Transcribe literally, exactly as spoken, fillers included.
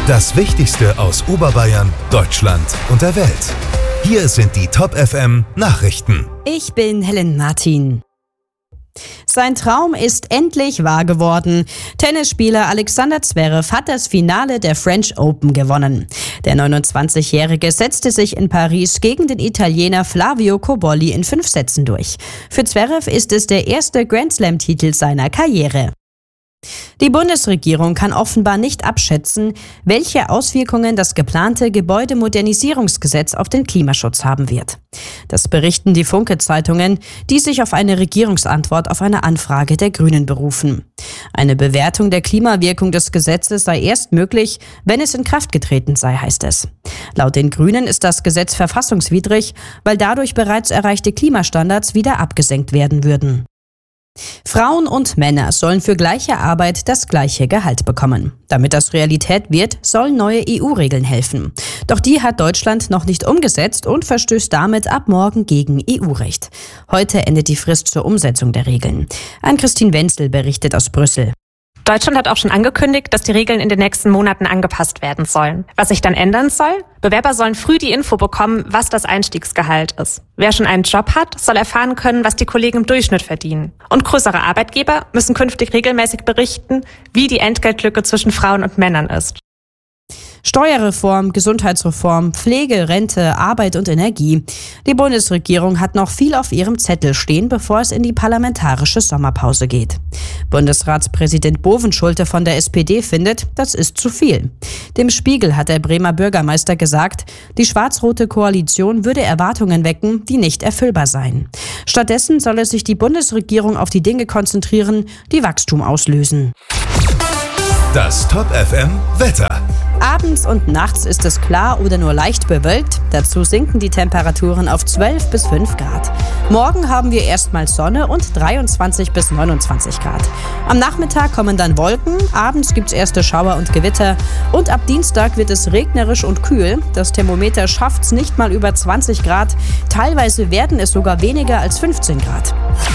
Das Wichtigste aus Oberbayern, Deutschland und der Welt. Hier sind die Top F M Nachrichten. Ich bin Helen Martin. Sein Traum ist endlich wahr geworden. Tennisspieler Alexander Zverev hat das Finale der French Open gewonnen. Der neunundzwanzigjährige setzte sich in Paris gegen den Italiener Flavio Cobolli in fünf Sätzen durch. Für Zverev ist es der erste Grand-Slam-Titel seiner Karriere. Die Bundesregierung kann offenbar nicht abschätzen, welche Auswirkungen das geplante Gebäudemodernisierungsgesetz auf den Klimaschutz haben wird. Das berichten die Funke-Zeitungen, die sich auf eine Regierungsantwort auf eine Anfrage der Grünen berufen. Eine Bewertung der Klimawirkung des Gesetzes sei erst möglich, wenn es in Kraft getreten sei, heißt es. Laut den Grünen ist das Gesetz verfassungswidrig, weil dadurch bereits erreichte Klimastandards wieder abgesenkt werden würden. Frauen und Männer sollen für gleiche Arbeit das gleiche Gehalt bekommen. Damit das Realität wird, sollen neue E U-Regeln helfen. Doch die hat Deutschland noch nicht umgesetzt und verstößt damit ab morgen gegen E U-Recht. Heute endet die Frist zur Umsetzung der Regeln. Ann-Christine Wenzel berichtet aus Brüssel. Deutschland hat auch schon angekündigt, dass die Regeln in den nächsten Monaten angepasst werden sollen. Was sich dann ändern soll? Bewerber sollen früh die Info bekommen, was das Einstiegsgehalt ist. Wer schon einen Job hat, soll erfahren können, was die Kollegen im Durchschnitt verdienen. Und größere Arbeitgeber müssen künftig regelmäßig berichten, wie die Entgeltlücke zwischen Frauen und Männern ist. Steuerreform, Gesundheitsreform, Pflege, Rente, Arbeit und Energie. Die Bundesregierung hat noch viel auf ihrem Zettel stehen, bevor es in die parlamentarische Sommerpause geht. Bundesratspräsident Bovenschulte von der S P D findet, das ist zu viel. Dem Spiegel hat der Bremer Bürgermeister gesagt, die schwarz-rote Koalition würde Erwartungen wecken, die nicht erfüllbar seien. Stattdessen solle sich die Bundesregierung auf die Dinge konzentrieren, die Wachstum auslösen. Das Top F M Wetter. Abends und nachts ist es klar oder nur leicht bewölkt. Dazu sinken die Temperaturen auf zwölf bis fünf Grad. Morgen haben wir erstmal Sonne und dreiundzwanzig bis neunundzwanzig Grad. Am Nachmittag kommen dann Wolken, abends gibt's erste Schauer und Gewitter. Und ab Dienstag wird es regnerisch und kühl. Das Thermometer schafft's nicht mal über zwanzig Grad. Teilweise werden es sogar weniger als fünfzehn Grad.